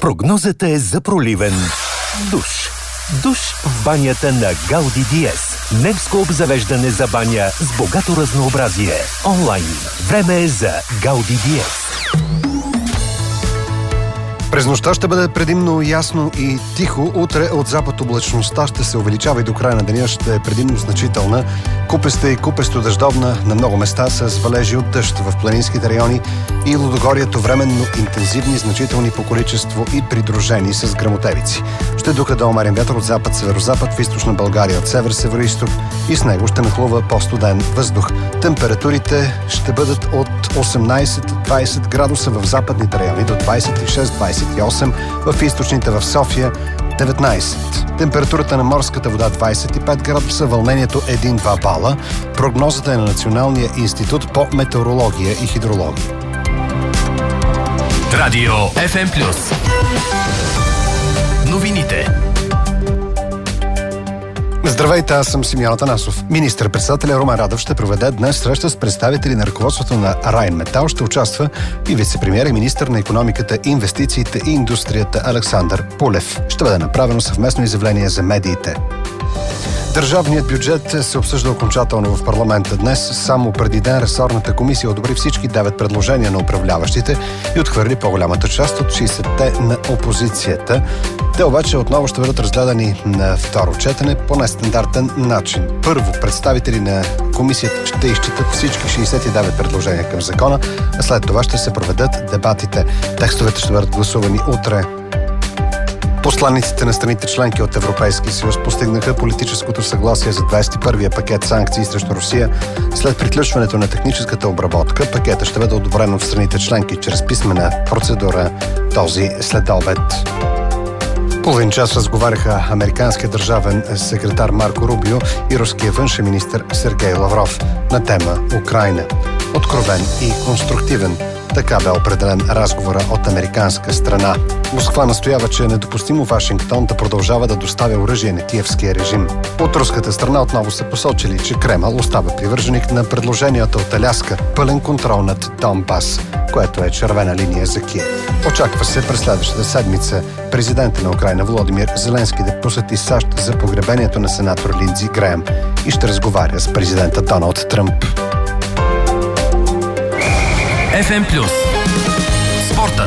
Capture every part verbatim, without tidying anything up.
Прогнозата е за проливен душ. Душ в банята на Гауди Диез. Немско обзавеждане за баня с богато разнообразие. Онлайн. Време е за Гауди Диез. През нощта ще бъде предимно ясно и тихо. Утре от запад облачността ще се увеличава и до края на деня ще е предимно значителна. Купеста и купесто дъждовна на много места с валежи от дъжд в планинските райони и Лудогорието временно интензивни, значителни по количество и придружени с гръмотевици. Ще духа да умерен вятър от запад, северозапад, в източна България от север, североизток и с него ще нахлува по-студен въздух. Температурите ще бъдат от осемнайсет до двайсет градуса в западните райони до двайсет и шест до двайсет и осем, в източните в София деветнайсет. Температурата на морската вода двайсет и пет градуса, вълнението един-два бала. Прогнозата е на Националния институт по метеорология и хидрология. Радио Еф Ем Плюс. Новините. Здравейте, аз съм Симеон Атанасов. Министър-председателя Румен Радев ще проведе днес среща с представители на ръководството на Райнметал. Ще участва и вице-премиер и министър на икономиката, инвестициите и индустрията Александър Пулев. Ще бъде направено съвместно изявление за медиите. Държавният бюджет се обсъжда окончателно в парламента днес. Само преди ден ресорната комисия одобри всички девет предложения на управляващите и отхвърли по-голямата част от шейсетте на опозицията. Те обаче отново ще бъдат разгледани на второ четене по нестандартен начин. Първо, представители на комисията ще изчитат всички шейсет и девет предложения към закона, а след това ще се проведат дебатите. Текстовете ще бъдат гласувани утре. Посланиците на страните членки от Европейския съюз постигнаха политическото съгласие за двайсет и първия пакет санкции срещу Русия. След приключването на техническата обработка, пакетът ще бъде одобрен от страните членки чрез писмена процедура този следобед. Половин час разговаряха американският държавен секретар Марко Рубио и руския външен министър Сергей Лавров на тема Украйна. Откровен и конструктивен. Така бе определен разговора от американска страна. Москва настоява, че е недопустимо Вашингтон да продължава да доставя оръжие на киевския режим. От руската страна отново са посочили, че Кремъл остава привърженик на предложенията от Аляска пълен контрол над Донбас, което е червена линия за Киев. Очаква се през следващата седмица президента на Украйна Володимир Зеленски да посети САЩ за погребението на сенатор Линдзи Греъм и ще разговаря с президента Доналд Тръмп. Еф Ем Плюс. Спортът.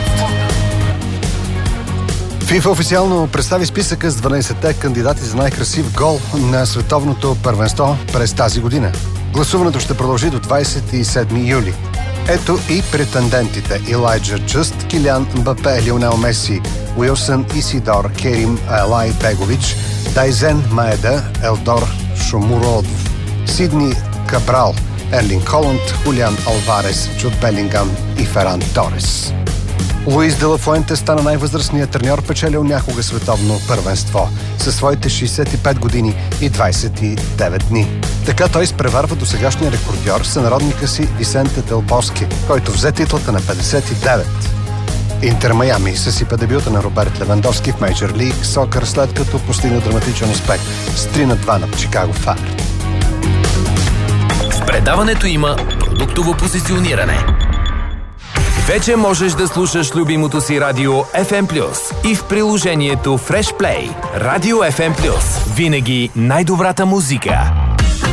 ФИФА официално представи списъка с дванайсетте кандидати за най-красив гол на световното първенство през тази година. Гласуването ще продължи до двайсет и седми юли. Ето и претендентите: Илайджа Джъст, Килиан Мбапе, Лионел Меси, Уилсън Исидор, Керим Елай Бегович, Дайзен Маеда, Елдор Шомуродов, Сидни Кабрал, Ерлинг Холанд, Хулиан Алварес, Джуд Белингам и Феран Торес. Луис де ла Фуенте стана най-възрастният треньор, печелил някога световно първенство със своите шейсет и пет години и двайсет и девет дни. Така той изпреварва досегашния рекордьор, сънародника си Висенте Дел Боски, който взе титлата на петдесет и девет. Интер Майами съсипа дебюта на Роберт Левандовски в Мейджър Лиг Сокър, след като постигна драматичен успех с три на два над Чикаго Файр. В предаването има продуктово позициониране. Вече можеш да слушаш любимото си радио Еф Ем Плюс и в приложението Fresh Play. Радио Еф Ем Плюс. Винаги най-добрата музика.